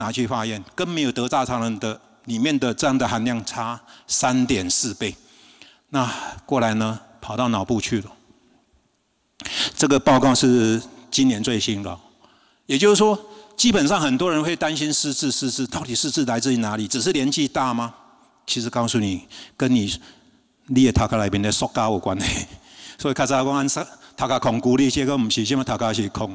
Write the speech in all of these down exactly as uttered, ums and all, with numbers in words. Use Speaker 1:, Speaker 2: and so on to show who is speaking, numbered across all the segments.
Speaker 1: 拿去化验，跟没有得大肠癌的里面的这样的含量差 三点四 倍。那过来呢，跑到脑部去了。这个报告是今年最新的，也就是说，基本上很多人会担心失智，失智到底失智来自于哪里？只是年纪大吗？其实告诉你，跟你你的头壳里面的塑胶有关系。所以较早讲，按头壳空骨力，结果不是什么头壳是空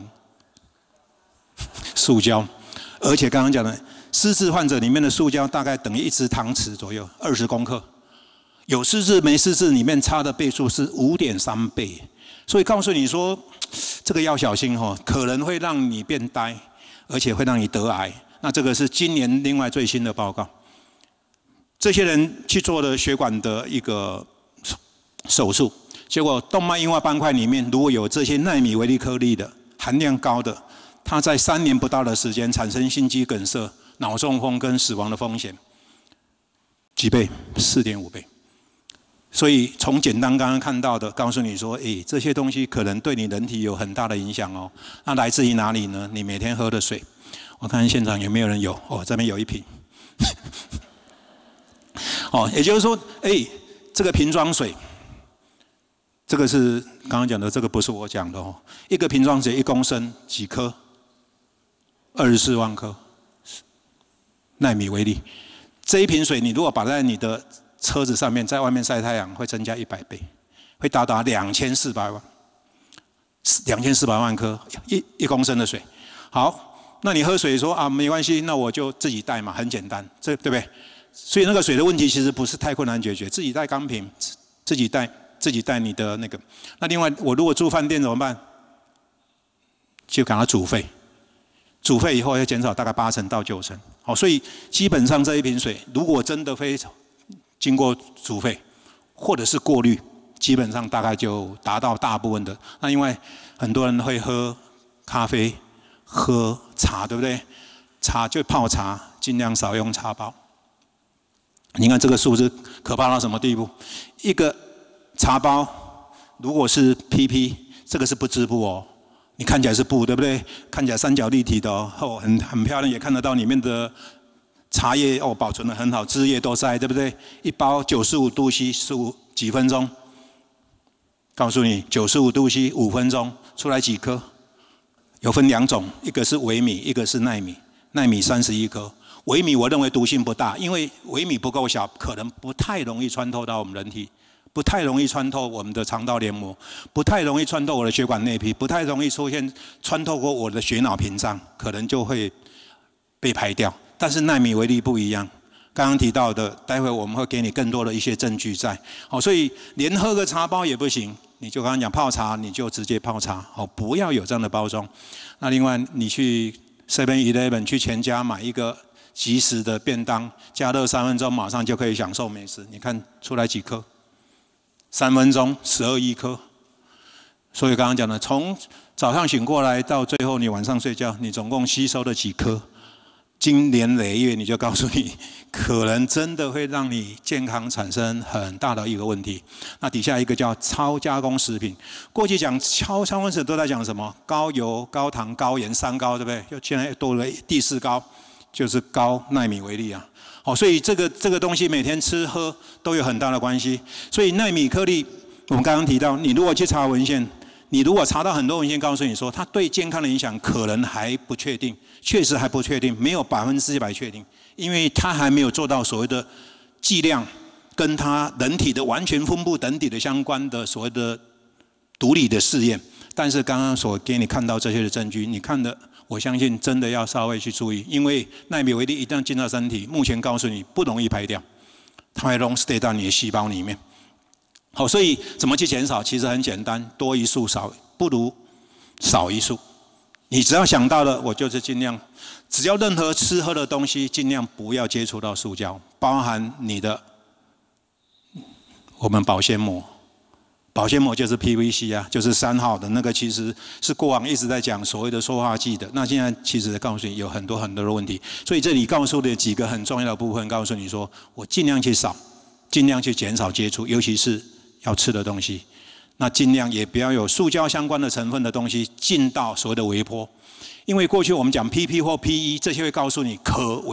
Speaker 1: 塑胶，而且刚刚讲的失智患者里面的塑胶大概等于一只汤匙左右，二十公克。有失智没失智里面差的倍数是 五点三 倍。所以告诉你说，这个要小心哦，可能会让你变呆，而且会让你得癌。那这个是今年另外最新的报告。这些人去做了血管的一个手术，结果动脉硬化斑块里面如果有这些奈米微粒颗粒的含量高的，它在三年不到的时间产生心肌梗塞、脑中风跟死亡的风险几倍？ 四点五倍。所以从简单刚刚看到的，告诉你说，诶，这些东西可能对你人体有很大的影响哦。那来自于哪里呢？你每天喝的水，我看现场有没有人有？哦，这边有一瓶。哦，也就是说，诶，这个瓶装水，这个是刚刚讲的，这个不是我讲的哦。一个瓶装水一公升几颗？二十四万颗奈米微粒。这一瓶水，你如果摆在你的车子上面，在外面晒太阳会增加一百倍，会达到两千四百万，两千四百万颗一一公升的水。好，那你喝水说啊没关系，那我就自己带嘛，很简单，这对不对？所以那个水的问题其实不是太困难解决，自己带钢瓶，自己带自己带你的那个。那另外，我如果住饭店怎么办？就赶快煮沸，煮沸以后要减少大概八成到九成。好，所以基本上这一瓶水，如果真的非常经过煮沸或者是过滤，基本上大概就达到大部分的。那因为很多人会喝咖啡、喝茶，对不对？茶就泡茶，尽量少用茶包。你看这个数字可怕到什么地步？一个茶包如果是 P P， 这个是不织布哦，你看起来是布，对不对？看起来三角立体的哦，哦很很漂亮，也看得到里面的茶叶哦，保存得很好，汁液都在，对不对？一包九十五度 C， 十五几分钟？告诉你，九十五度 C 五分钟出来几颗？有分两种，一个是微米，一个是奈米。奈米三十一颗，微米我认为毒性不大，因为微米不够小，可能不太容易穿透到我们人体，不太容易穿透我们的肠道黏膜，不太容易穿透我的血管内皮，不太容易出现穿透过我的血脑屏障，可能就会被排掉。但是奈米微粒不一样，刚刚提到的，待会我们会给你更多的一些证据在。好，所以连喝个茶包也不行，你就刚刚讲泡茶，你就直接泡茶，好，不要有这样的包装。那另外，你去 seven eleven 去全家买一个即食的便当，加热三分钟，马上就可以享受美食。你看出来几颗？三分钟，十二亿颗。所以刚刚讲的，从早上醒过来到最后你晚上睡觉，你总共吸收了几颗？经年累月，你就告诉你，可能真的会让你健康产生很大的一个问题。那底下一个叫超加工食品，过去讲超加工食品都在讲什么？高油、高糖、高盐三高，对不对？就现在多了第四高，就是高奈米微粒啊。好，所以这个这个东西每天吃喝都有很大的关系。所以奈米颗粒，我们刚刚提到，你如果去查文献，你如果查到很多文献告诉你说，它对健康的影响可能还不确定，确实还不确定，没有百分之一百确定，因为它还没有做到所谓的剂量跟它人体的完全分布等底的相关的所谓的独立的试验。但是刚刚所给你看到这些的证据，你看的，我相信真的要稍微去注意，因为奈米微粒一旦进到身体，目前告诉你不容易排掉，它会 long stay 到你的细胞里面。好，所以怎么去减少？其实很简单，多一数少不如少一数。你只要想到了，我就是尽量，只要任何吃喝的东西，尽量不要接触到塑胶，包含你的我们保鲜膜。保鲜膜就是 P V C 啊，就是三号的那个，其实是过往一直在讲所谓的塑化剂的。那现在其实告诉你有很多很多的问题，所以这里告诉的几个很重要的部分，告诉你说，我尽量去少，尽量去减少接触，尤其是要吃的东西。那尽量也不要有塑胶相关的成分的东西进到所谓的微波。 因为过去我们讲 P P 或 P E， 这些会告诉你可